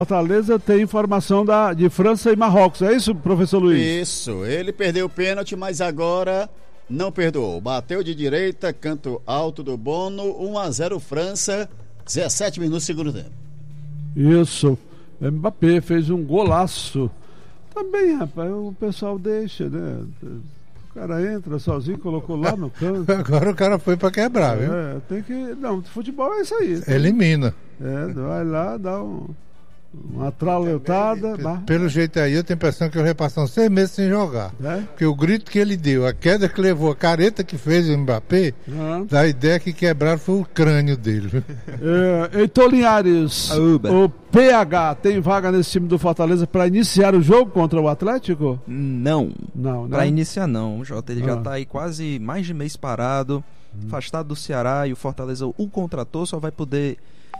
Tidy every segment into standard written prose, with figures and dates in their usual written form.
Fortaleza tem informação de França e Marrocos, é isso, professor Luiz? Isso, ele perdeu o pênalti, mas agora não perdoou. Bateu de direita, canto alto do Bono, 1-0 França, 17 minutos do segundo tempo. Isso, Mbappé fez um golaço. Também, rapaz, o pessoal deixa, né? O cara entra sozinho, colocou lá no canto. Agora o cara foi pra quebrar, viu? Tem que... Não, futebol é isso aí. Elimina. Vai lá, dá uma trauletada. Pelo jeito aí, eu tenho a impressão que eles passam 6 meses sem jogar. Porque o grito que ele deu, a queda que levou, a careta que fez o Mbappé, dá a ideia que quebraram foi o crânio dele. Heitor Linhares, o PH tem vaga nesse time do Fortaleza para iniciar o jogo contra o Atlético? Não, né? Para iniciar não, o Jota, ele já tá aí quase mais de mês parado, afastado do Ceará, e o Fortaleza o contratou, só vai poder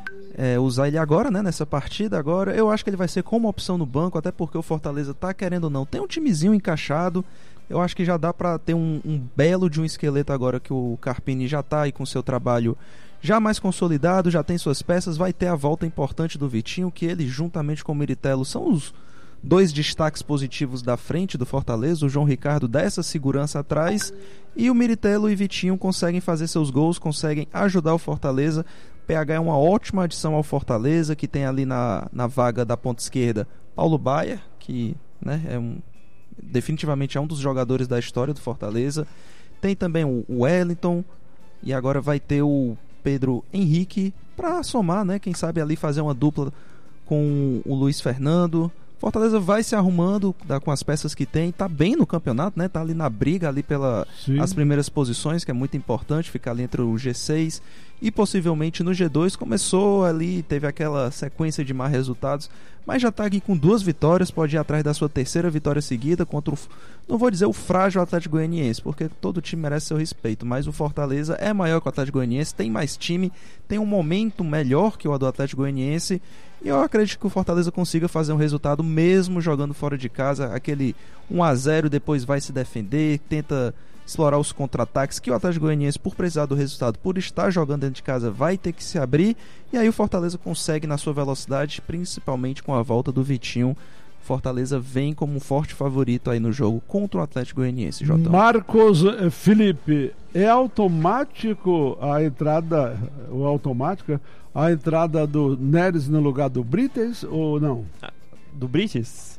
usar ele agora, né, nessa partida agora. Eu acho que ele vai ser como opção no banco, até porque o Fortaleza tá querendo ou não, tem um timezinho encaixado. Eu acho que já dá para ter um belo de um esqueleto agora que o Carpini já tá aí com seu trabalho já mais consolidado, já tem suas peças. Vai ter a volta importante do Vitinho, que ele juntamente com o Miritello são os dois destaques positivos da frente do Fortaleza. O João Ricardo dá essa segurança atrás, e o Miritello e Vitinho conseguem fazer seus gols, conseguem ajudar o Fortaleza. PH é uma ótima adição ao Fortaleza, que tem ali na vaga da ponta esquerda Paulo Baier, que, né, definitivamente é um dos jogadores da história do Fortaleza. Tem também o Wellington, e agora vai ter o Pedro Henrique para somar, né, quem sabe ali fazer uma dupla com o Luiz Fernando. Fortaleza vai se arrumando com as peças que tem, tá bem no campeonato, né? Tá ali na briga ali as primeiras posições, que é muito importante, ficar ali entre o G6 e possivelmente no G2. Começou ali, teve aquela sequência de maus resultados, mas já tá aqui com 2 vitórias, pode ir atrás da sua terceira vitória seguida contra não vou dizer o frágil Atlético Goianiense, porque todo time merece seu respeito, mas o Fortaleza é maior que o Atlético Goianiense, tem mais time, tem um momento melhor que o do Atlético Goianiense, e eu acredito que o Fortaleza consiga fazer um resultado mesmo jogando fora de casa, aquele 1-0, depois vai se defender, tenta explorar os contra-ataques, que o Atlético Goianiense, por precisar do resultado, por estar jogando dentro de casa, vai ter que se abrir, e aí o Fortaleza consegue na sua velocidade, principalmente com a volta do Vitinho. Fortaleza vem como um forte favorito aí no jogo contra o Atlético Goianiense, Jotão. Marcos Felipe, é automático a entrada, ou automática, a entrada do Neres no lugar do Brites ou não? Do Brites?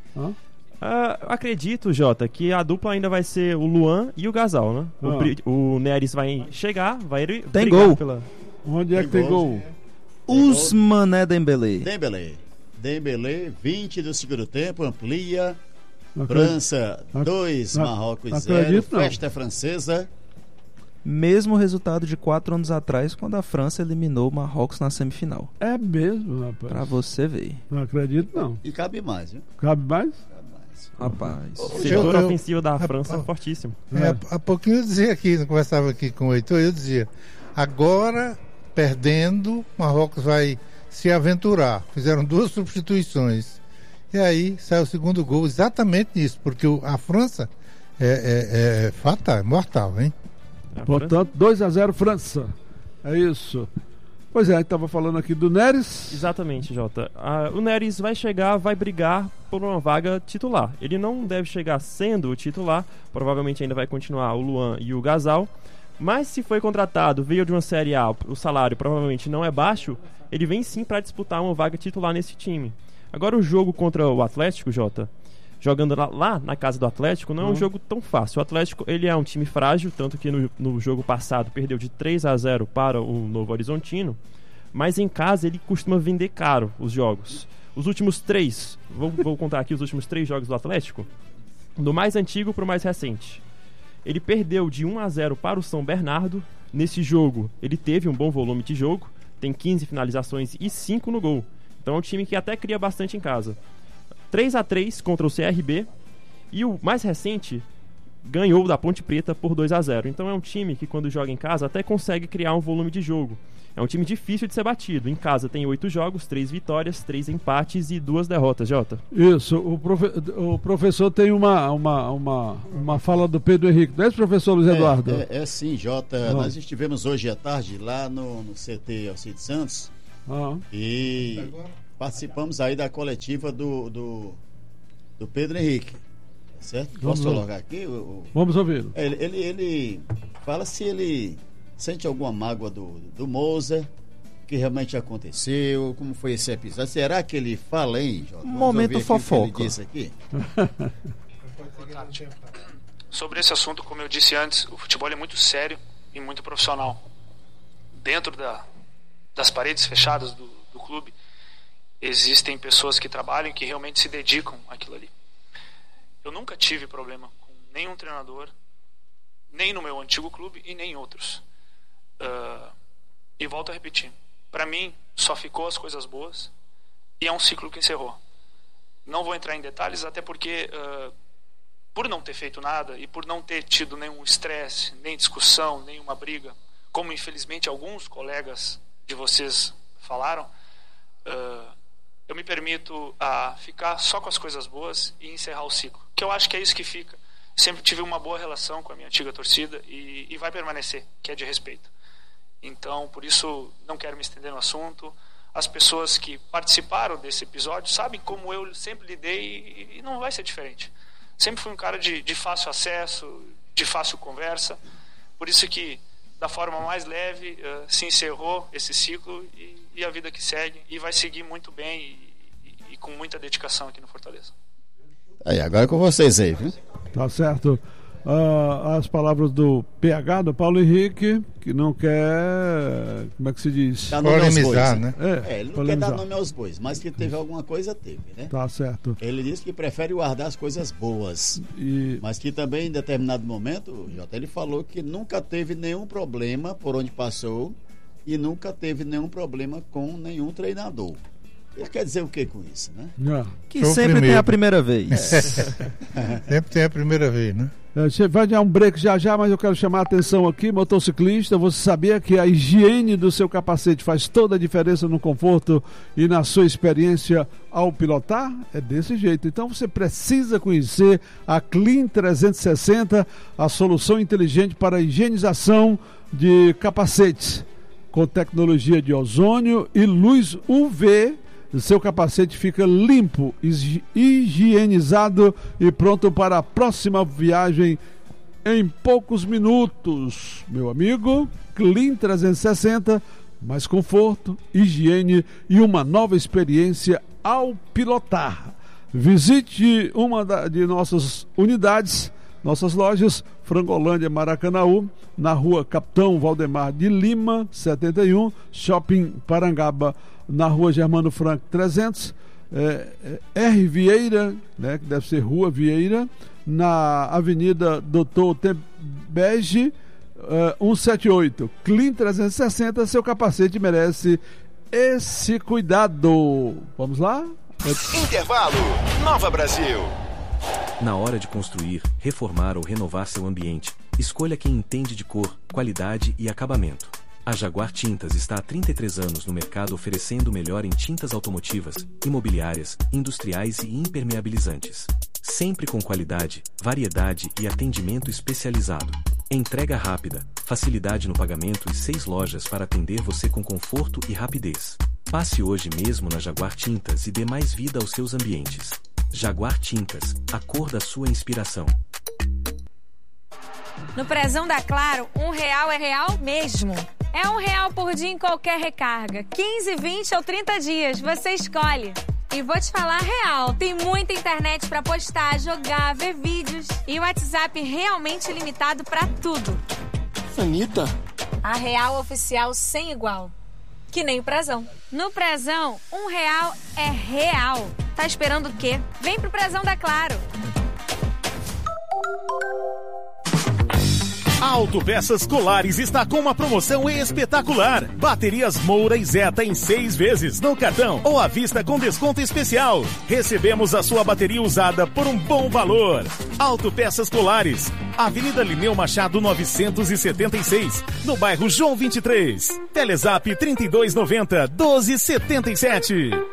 Acredito, Jota, que a dupla ainda vai ser o Luan e o Gasal, né? O Neres vai chegar, vai tem gol. Onde é que tem gol? Ousmane Dembélé. Dembélé, 20 do segundo tempo, amplia. França 2, Marrocos 0, festa francesa. Mesmo resultado de 4 anos atrás, quando a França eliminou o Marrocos na semifinal. É mesmo, rapaz. Pra você ver. Não acredito, não. E cabe mais, viu? Cabe mais? Rapaz. O setor ofensivo da França é fortíssimo. Há pouquinho eu dizia aqui, não conversava aqui com o Heitor, eu dizia, agora, perdendo, o Marrocos vai se aventurar. Fizeram 2 substituições. E aí saiu o segundo gol exatamente nisso, porque a França é fatal, é mortal, hein? Portanto, 2-0 França. É isso. Pois é, a gente estava falando aqui do Neres. Exatamente, Jota. O Neres vai chegar, vai brigar por uma vaga titular. Ele não deve chegar sendo o titular, provavelmente ainda vai continuar o Luan e o Gasal. Mas se foi contratado, veio de uma Série A, o salário provavelmente não é baixo, ele vem sim para disputar uma vaga titular nesse time. Agora o jogo contra o Atlético, Jota, jogando lá na casa do Atlético, não é um jogo tão fácil. O Atlético, ele é um time frágil, tanto que no jogo passado perdeu de 3-0 para o Novo Horizontino, mas em casa ele costuma vender caro os jogos. Os últimos 3, vou contar aqui os últimos 3 jogos do Atlético, do mais antigo para o mais recente. Ele perdeu de 1-0 para o São Bernardo. Nesse jogo, ele teve um bom volume de jogo, tem 15 finalizações e 5 no gol. Então é um time que até cria bastante em casa. 3-3 contra o CRB, e o mais recente ganhou da Ponte Preta por 2-0. Então é um time que, quando joga em casa, até consegue criar um volume de jogo. É um time difícil de ser batido. Em casa tem 8 jogos, 3 vitórias, 3 empates e 2 derrotas, Jota. Isso, o professor tem uma fala do Pedro Henrique, não é isso, professor Luiz Eduardo? É sim, Jota. Nós estivemos hoje à tarde lá no CT Alcides Santos. E participamos aí da coletiva do Pedro Henrique, certo? Posso colocar aqui? Vamos ouvir. Ele fala se ele sente alguma mágoa do Moza, que realmente aconteceu, como foi esse episódio. Será que ele fala, hein, Jota? Momento fofoca. Ele disse aqui. Sobre esse assunto, como eu disse antes, o futebol é muito sério e muito profissional. Dentro das paredes fechadas do clube, existem pessoas que trabalham e que realmente se dedicam àquilo ali. Eu nunca tive problema com nenhum treinador, nem no meu antigo clube e nem em outros. E volto a repetir, para mim só ficou as coisas boas e é um ciclo que encerrou. Não vou entrar em detalhes, até porque por não ter feito nada e por não ter tido nenhum estresse, nem discussão, nenhuma briga, como infelizmente alguns colegas de vocês falaram, eu me permito a ficar só com as coisas boas e encerrar o ciclo, que eu acho que é isso que fica. Sempre tive uma boa relação com a minha antiga torcida e vai permanecer, que é de respeito. Então, por isso, não quero me estender no assunto. As pessoas que participaram desse episódio sabem como eu sempre lidei e não vai ser diferente. Sempre fui um cara de fácil acesso, de fácil conversa. Por isso que, da forma mais leve, se encerrou esse ciclo e a vida que segue. E vai seguir muito bem e com muita dedicação aqui no Fortaleza. Aí, agora é com vocês aí, viu? Tá certo. As palavras do PH, do Paulo Henrique, que não quer, como é que se diz? Polemizar, né? Ele não quer dar nome aos bois, mas que teve alguma coisa, teve, né? Tá certo. Ele disse que prefere guardar as coisas boas, mas que também em determinado momento, Jota, ele falou que nunca teve nenhum problema por onde passou e nunca teve nenhum problema com nenhum treinador. Ele quer dizer o que com isso, né? Que sempre tem a primeira vez. Sempre tem a primeira vez, né? Vai dar um break já, mas eu quero chamar a atenção aqui, motociclista, você sabia que a higiene do seu capacete faz toda a diferença no conforto e na sua experiência ao pilotar? É desse jeito. Então você precisa conhecer a Clean 360, a solução inteligente para a higienização de capacetes, com tecnologia de ozônio e luz UV. O seu capacete fica limpo, higienizado e pronto para a próxima viagem em poucos minutos. Meu amigo, Clean 360, mais conforto, higiene e uma nova experiência ao pilotar. Visite uma de nossas unidades, nossas lojas, Frangolândia, Maracanaú, na rua Capitão Valdemar de Lima, 71, Shopping Parangaba, na rua Germano Franco 300, R. Vieira, né, que deve ser Rua Vieira, na Avenida Doutor Tebege, 178. Clean 360, seu capacete merece esse cuidado. Vamos lá? Intervalo, Nova Brasil. Na hora de construir, reformar ou renovar seu ambiente, escolha quem entende de cor, qualidade e acabamento. A Jaguar Tintas está há 33 anos no mercado oferecendo o melhor em tintas automotivas, imobiliárias, industriais e impermeabilizantes. Sempre com qualidade, variedade e atendimento especializado. Entrega rápida, facilidade no pagamento e 6 lojas para atender você com conforto e rapidez. Passe hoje mesmo na Jaguar Tintas e dê mais vida aos seus ambientes. Jaguar Tintas, a cor da sua inspiração. No Prezão da Claro, R$1 é real mesmo. É R$1 por dia em qualquer recarga. 15, 20 ou 30 dias, você escolhe. E vou te falar real, tem muita internet pra postar, jogar, ver vídeos. E o WhatsApp realmente limitado pra tudo. Anitta. A real oficial sem igual. Que nem o Prezão. No Prezão, R$1 é real. Tá esperando o quê? Vem pro Prezão da Claro. A Autopeças Colares está com uma promoção espetacular. Baterias Moura e Zeta em 6 vezes no cartão ou à vista com desconto especial. Recebemos a sua bateria usada por um bom valor. Autopeças Colares, Avenida Lineu Machado 976, no bairro João 23. Telezap 3290-1277.